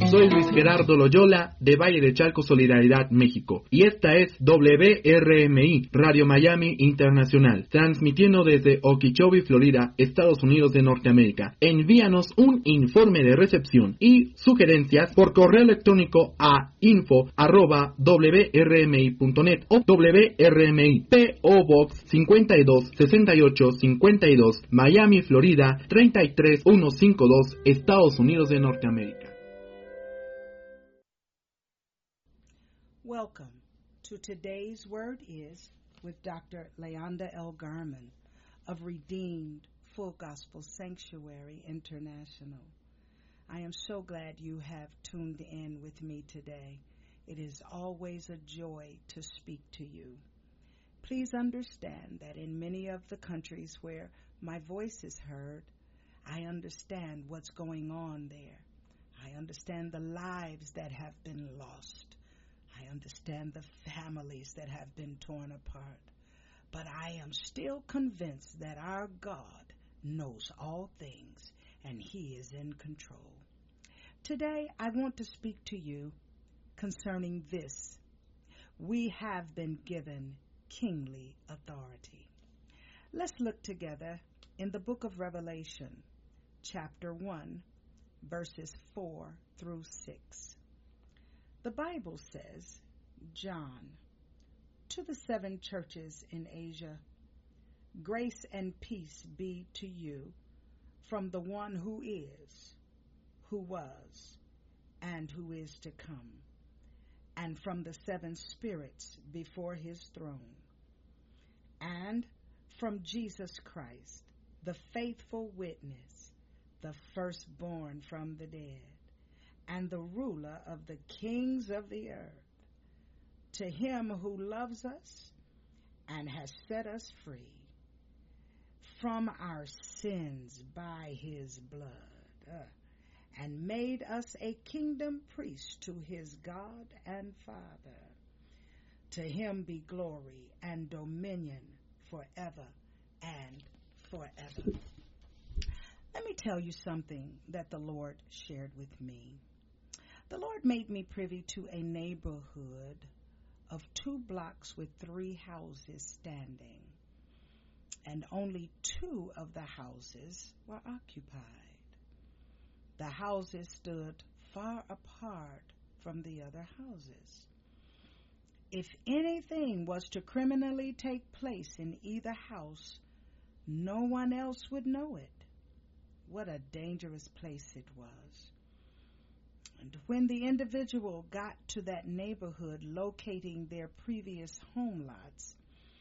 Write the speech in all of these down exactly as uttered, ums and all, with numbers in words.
Soy Luis Gerardo Loyola de Valle de Chalco, Solidaridad, México. Y esta es W R M I, Radio Miami Internacional, transmitiendo desde Okeechobee, Florida, Estados Unidos de Norteamérica. Envíanos un informe de recepción y sugerencias por correo electrónico a info arroba w r m i punto net o W R M I, P O Box cincuenta y dos sesenta y ocho cincuenta y dos, Miami, Florida treinta y tres mil ciento cincuenta y dos, Estados Unidos de Norteamérica. Welcome to Today's Word Is with Doctor Leonda L. Garman of Redeemed Full Gospel Sanctuary International. I am so glad you have tuned in with me today. It is always a joy to speak to you. Please understand that in many of the countries where my voice is heard, I understand what's going on there. I understand the lives that have been lost. I understand the families that have been torn apart. But I am still convinced that our God knows all things and He is in control. Today, I want to speak to you concerning this. We have been given kingly authority. Let's look together in the book of Revelation, chapter one, verses four through six. The Bible says, John, to the seven churches in Asia, grace and peace be to you from the one who is, who was, and who is to come, and from the seven spirits before his throne, and from Jesus Christ, the faithful witness, the firstborn from the dead, and the ruler of the kings of the earth, to him who loves us and has set us free from our sins by his blood, uh, and made us a kingdom priest to his God and Father. To him be glory and dominion forever and forever. Let me tell you something that the Lord shared with me. The Lord made me privy to a neighborhood of two blocks with three houses standing, and only two of the houses were occupied. The houses stood far apart from the other houses. If anything was to criminally take place in either house, no one else would know it. What a dangerous place it was. And when the individual got to that neighborhood locating their previous home lots,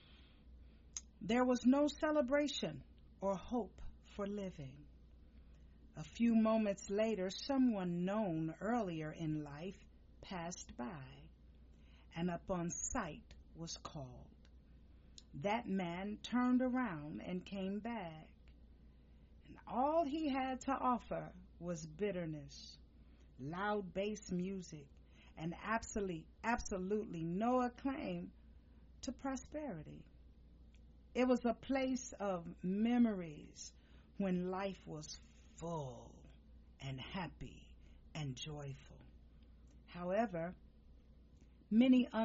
there was no celebration or hope for living. A few moments later, someone known earlier in life passed by, and upon sight was called. That man turned around and came back, and all he had to offer was bitterness, loud bass music, and absolutely, absolutely no acclaim to prosperity. It was a place of memories when life was full and happy and joyful. However, many